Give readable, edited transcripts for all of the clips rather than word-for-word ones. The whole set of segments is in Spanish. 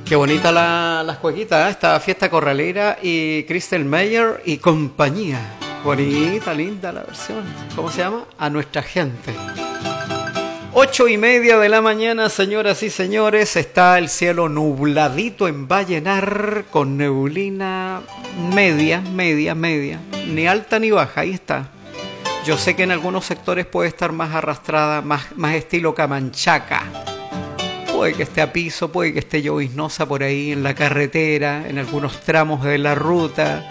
Qué bonita las cuequitas, ¿eh? Esta fiesta corralera y Crystal Meyer y compañía. Bonita, linda la versión. ¿Cómo se llama? A nuestra gente. 8:30 de la mañana, señoras y señores. Está el cielo nubladito en Vallenar con neblina media. Ni alta ni baja, ahí está. Yo sé que en algunos sectores puede estar más arrastrada, más estilo Camanchaca. Puede que esté a piso, puede que esté lloviznosa por ahí en la carretera, en algunos tramos de la ruta.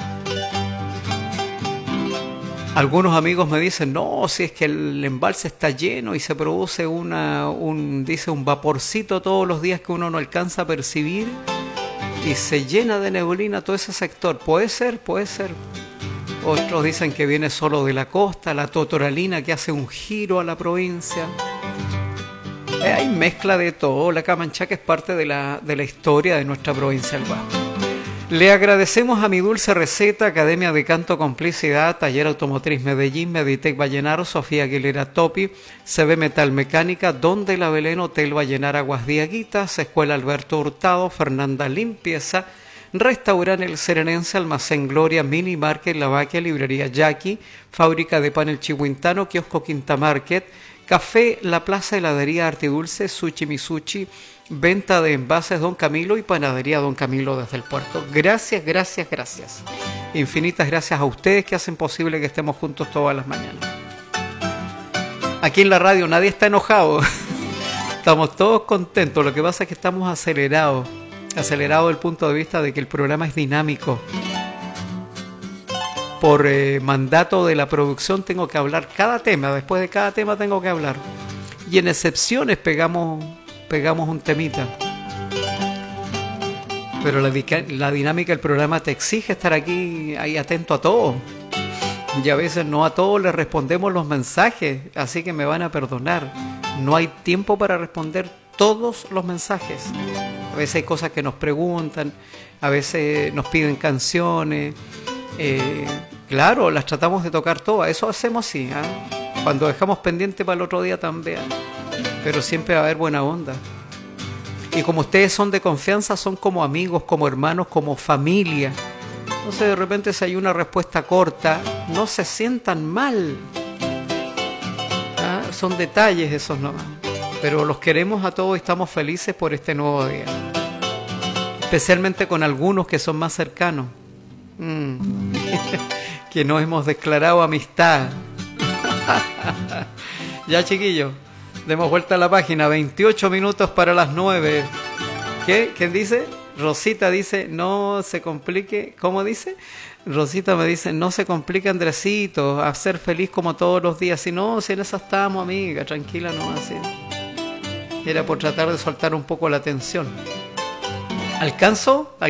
Algunos amigos me dicen, no, si es que el embalse está lleno y se produce un vaporcito todos los días que uno no alcanza a percibir y se llena de neblina todo ese sector. Puede ser. Otros dicen que viene solo de la costa, la totoralina que hace un giro a la provincia. Hay mezcla de todo. La Camanchaca es parte de la historia de nuestra provincia del Guasmo. Le agradecemos a Mi Dulce Receta, Academia de Canto Complicidad, Taller Automotriz Medellín, Meditec Vallenar, Sofía Aguilera Topi, CB Metal Mecánica, Don de la Belén, Hotel Vallenar Aguas Diaguitas, Escuela Alberto Hurtado, Fernanda Limpieza, Restaurante El Serenense, Almacén Gloria, Mini Market, La Vaquia, Librería Jackie, Fábrica de Pan El Chihuintano, Kiosco Quinta Market, Café La Plaza, Heladería Artidulce, Sushi Misuchi, Venta de envases Don Camilo y Panadería Don Camilo desde el puerto. Gracias. Infinitas gracias a ustedes que hacen posible que estemos juntos todas las mañanas. Aquí en la radio nadie está enojado. Estamos todos contentos. Lo que pasa es que estamos acelerados desde el punto de vista de que el programa es dinámico. Por mandato de la producción tengo que hablar cada tema. Después de cada tema tengo que hablar. Y en excepciones pegamos un temita. Pero la dinámica del programa te exige estar aquí ahí atento a todo. Y a veces no a todos les respondemos los mensajes, así que me van a perdonar. No hay tiempo para responder todos los mensajes. A veces hay cosas que nos preguntan, a veces nos piden canciones. Claro, las tratamos de tocar todas. Eso hacemos sí, ¿eh? Cuando dejamos pendiente para el otro día también. Pero siempre va a haber buena onda. Y como ustedes son de confianza, son como amigos, como hermanos, como familia. Entonces de repente si hay una respuesta corta, no se sientan mal. ¿Ah? Son detalles esos nomás. Pero los queremos a todos y estamos felices por este nuevo día. Especialmente con algunos que son más cercanos. Que nos hemos declarado amistad. Ya, chiquillos. Demos vuelta a la página, 28 minutos para las 9. ¿Qué? ¿Quién dice? Rosita dice, no se complique. ¿Cómo dice? Rosita me dice, no se complique, Andresito, a ser feliz como todos los días. Si no, si en esa estábamos, amiga, tranquila, no, así. Era por tratar de soltar un poco la tensión. ¿Alcanzo?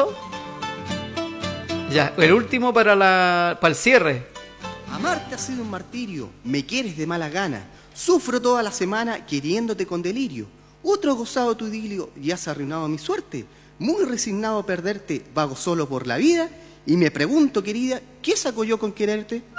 Ya, el último para el cierre. Amarte ha sido un martirio, me quieres de mala gana. Sufro toda la semana queriéndote con delirio. Otro gozado tu idilio y has arruinado mi suerte. Muy resignado a perderte, vago solo por la vida. Y me pregunto, querida, ¿qué saco yo con quererte?